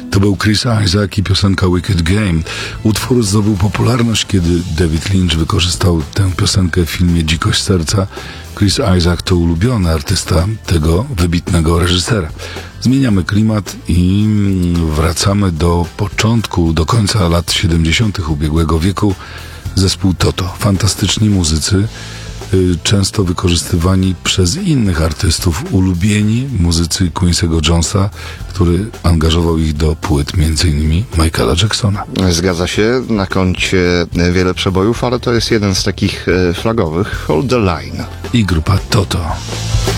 To był Chris Isaak i piosenka Wicked Game. Utwór zdobył popularność, kiedy David Lynch wykorzystał tę piosenkę w filmie Dzikość serca. Chris Isaak to ulubiony artysta tego wybitnego reżysera. Zmieniamy klimat i wracamy do początku, do końca lat 70. ubiegłego wieku. Zespół Toto. Fantastyczni muzycy, często wykorzystywani przez innych artystów, ulubieni muzycy Quincy'ego Jonesa, który angażował ich do płyt m.in. Michaela Jacksona. Zgadza się, na koncie wiele przebojów, ale to jest jeden z takich flagowych. Hold the Line. I grupa Toto.